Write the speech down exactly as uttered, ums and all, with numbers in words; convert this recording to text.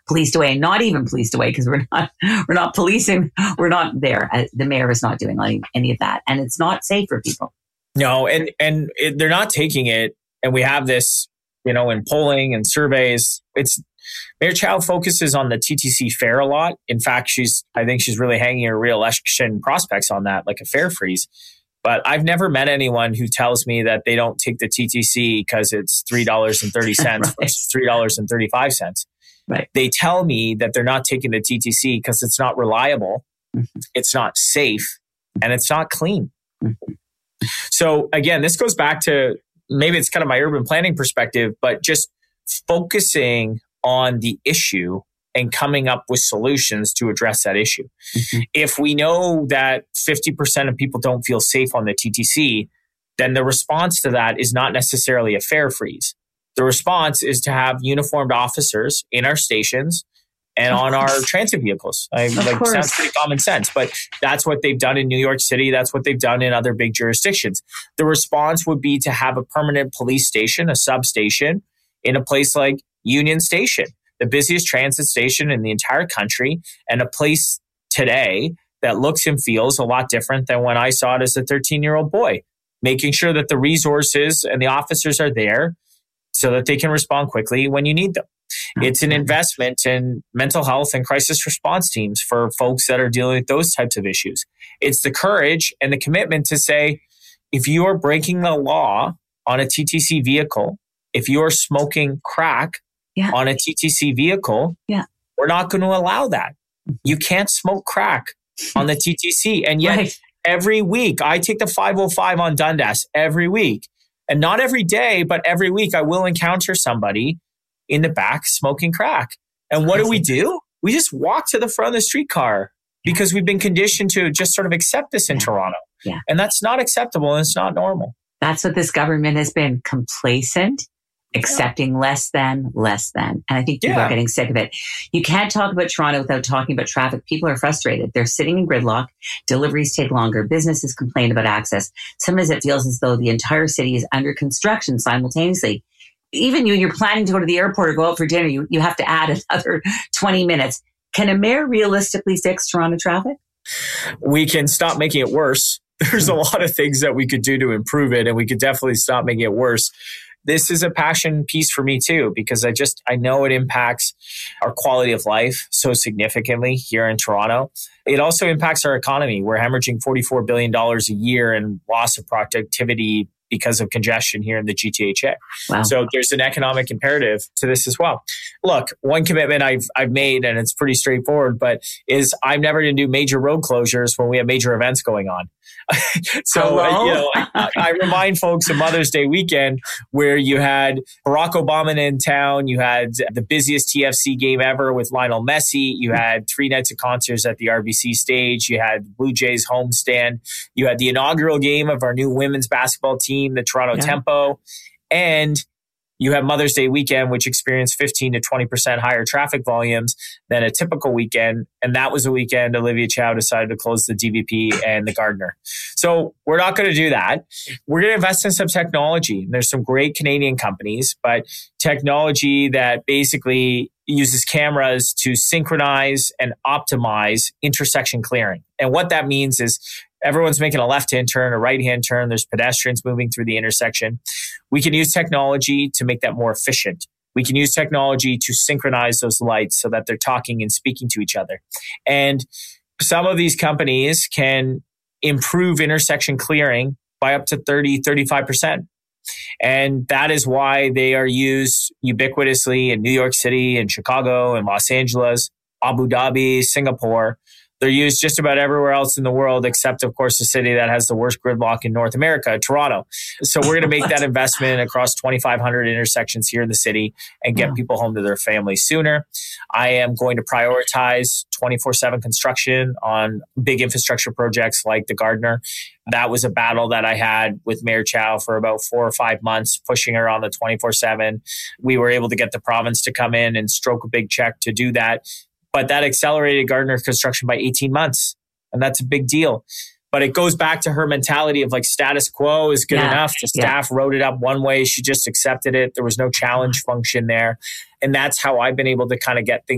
policed away, and not even policed away because we're not we're not policing. We're not there. Uh, the mayor is not doing any, any of that, and it's not safe for people. No, and and it, they're not taking it. And we have this, you know, in polling and surveys. It's Mayor Chow focuses on the T T C fare a lot. In fact, she's I think she's really hanging her re-election prospects on that, like a fare freeze. But I've never met anyone who tells me that they don't take the T T C because it's three dollars and thirty cents right. versus three dollars and thirty-five cents. Right. They tell me that they're not taking the T T C because it's not reliable, mm-hmm. it's not safe, and it's not clean. Mm-hmm. So again, this goes back to maybe it's kind of my urban planning perspective, but just focusing on the issue and coming up with solutions to address that issue. Mm-hmm. If we know that fifty percent of people don't feel safe on the T T C, then the response to that is not necessarily a fare freeze. The response is to have uniformed officers in our stations and on our transit vehicles. I, like, sounds pretty common sense, but that's what they've done in New York City. That's what they've done in other big jurisdictions. The response would be to have a permanent police station, a substation, in a place like Union Station, the busiest transit station in the entire country, and a place today that looks and feels a lot different than when I saw it as a thirteen-year-old boy, making sure that the resources and the officers are there so that they can respond quickly when you need them. It's an investment in mental health and crisis response teams for folks that are dealing with those types of issues. It's the courage and the commitment to say, if you are breaking the law on a T T C vehicle, if you are smoking crack yeah. on a T T C vehicle, yeah. we're not going to allow that. You can't smoke crack on the T T C. And yet right. every week, I take the five oh five on Dundas every week. And not every day, but every week I will encounter somebody in the back smoking crack. And what do we do? We just walk to the front of the streetcar because we've been conditioned to just sort of accept this in yeah. Toronto. Yeah. And that's not acceptable and it's not normal. That's what this government has been, complacent, accepting yeah. less than, less than. And I think people yeah. are getting sick of it. You can't talk about Toronto without talking about traffic. People are frustrated. They're sitting in gridlock. Deliveries take longer. Businesses complain about access. Sometimes it feels as though the entire city is under construction simultaneously. Even you, you're planning to go to the airport or go out for dinner, you, you have to add another twenty minutes. Can a mayor realistically fix Toronto traffic? We can stop making it worse. There's a lot of things that we could do to improve it, and we could definitely stop making it worse. This is a passion piece for me too, because I just, I know it impacts our quality of life so significantly here in Toronto. It also impacts our economy. We're hemorrhaging forty-four billion dollars a year in loss of productivity because of congestion here in the G T H A. Wow. So there's an economic imperative to this as well. Look, one commitment I've I've made, and it's pretty straightforward, but is I'm never going to do major road closures when we have major events going on. so uh, you know, I, I remind folks of Mother's Day weekend where you had Barack Obama in town, you had the busiest T F C game ever with Lionel Messi, you had three nights of concerts at the R B C stage, you had Blue Jays homestand, you had the inaugural game of our new women's basketball team, the Toronto yeah. Tempo, and you have Mother's Day weekend, which experienced fifteen to twenty percent higher traffic volumes than a typical weekend. And that was a weekend Olivia Chow decided to close the D V P and the Gardiner. So we're not going to do that. We're going to invest in some technology. There's some great Canadian companies, but technology that basically uses cameras to synchronize and optimize intersection clearing. And what that means is everyone's making a left-hand turn, a right-hand turn. There's pedestrians moving through the intersection. We can use technology to make that more efficient. We can use technology to synchronize those lights so that they're talking and speaking to each other. And some of these companies can improve intersection clearing by up to thirty, thirty-five percent. And that is why they are used ubiquitously in New York City and Chicago and Los Angeles, Abu Dhabi, Singapore. They're used just about everywhere else in the world, except, of course, the city that has the worst gridlock in North America, Toronto. So we're going to make that investment across twenty-five hundred intersections here in the city and get wow. people home to their families sooner. I am going to prioritize twenty-four seven construction on big infrastructure projects like the Gardiner. That was a battle that I had with Mayor Chow for about four or five months, pushing her on the twenty-four seven. We were able to get the province to come in and stroke a big check to do that. But that accelerated Gardiner construction by eighteen months. And that's a big deal. But it goes back to her mentality of like status quo is good yeah. enough. The staff yeah. wrote it up one way. She just accepted it. There was no challenge function there. And that's how I've been able to kind of get things